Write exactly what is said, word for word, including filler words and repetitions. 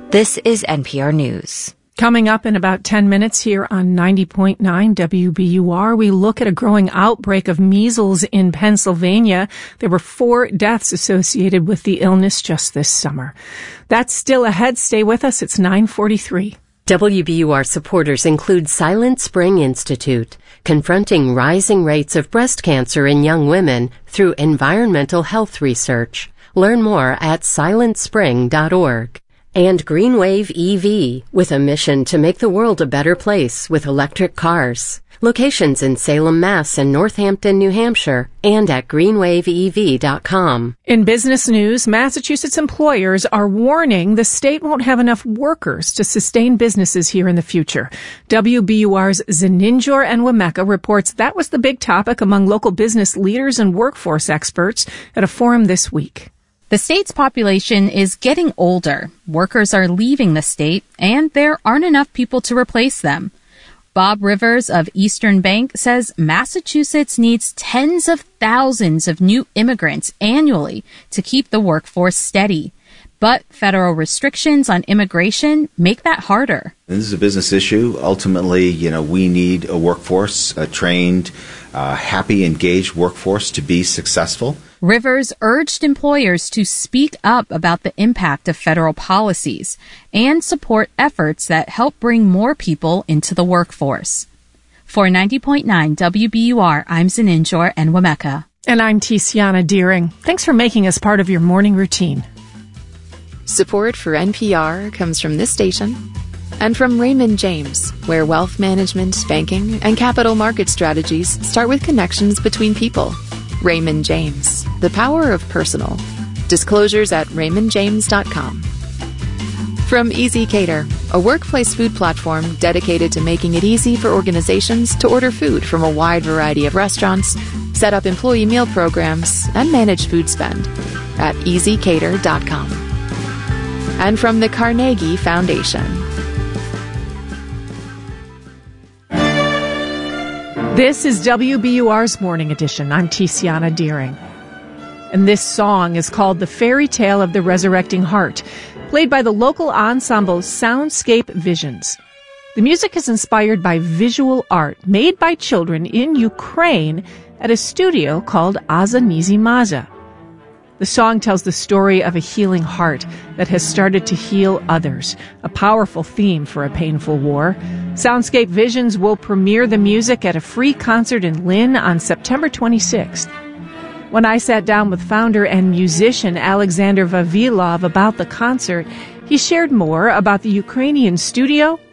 This is N P R News. Coming up in about ten minutes here on ninety point nine W B U R, we look at a growing outbreak of measles in Pennsylvania. There were four deaths associated with the illness just this summer. That's still ahead. Stay with us. It's nine forty-three. W B U R supporters include Silent Spring Institute, confronting rising rates of breast cancer in young women through environmental health research. Learn more at silent spring dot org. And Greenwave E V, with a mission to make the world a better place with electric cars. Locations in Salem, Mass. And Northampton, New Hampshire, and at greenwave e v dot com. In business news, Massachusetts employers are warning the state won't have enough workers to sustain businesses here in the future. W B U R's Zeninjor Enwemeka reports that was the big topic among local business leaders and workforce experts at a forum this week. The state's population is getting older. Workers are leaving the state, and there aren't enough people to replace them. Bob Rivers of Eastern Bank says Massachusetts needs tens of thousands of new immigrants annually to keep the workforce steady. But federal restrictions on immigration make that harder. This is a business issue. Ultimately, you know, we need a workforce, a trained, uh, happy, engaged workforce to be successful. Rivers urged employers to speak up about the impact of federal policies and support efforts that help bring more people into the workforce. For ninety point nine W B U R, I'm Zeninjor Enwemeka. And I'm Tiziana Deering. Thanks for making us part of your morning routine. Support for N P R comes from this station and from Raymond James, where wealth management, banking, and capital market strategies start with connections between people. Raymond James, the power of personal. Disclosures at raymond james dot com. From Easy Cater, a workplace food platform dedicated to making it easy for organizations to order food from a wide variety of restaurants, set up employee meal programs, and manage food spend at easy cater dot com. And from the Carnegie Foundation. This is W B U R's Morning Edition. I'm Tiziana Deering. And this song is called The Fairy Tale of the Resurrecting Heart, played by the local ensemble Soundscape Visions. The music is inspired by visual art made by children in Ukraine at a studio called Azanizi Maza. The song tells the story of a healing heart that has started to heal others, a powerful theme for a painful war. Soundscape Visions will premiere the music at a free concert in Lynn on September twenty-sixth. When I sat down with founder and musician Alexander Vavilov about the concert, he shared more about the Ukrainian studio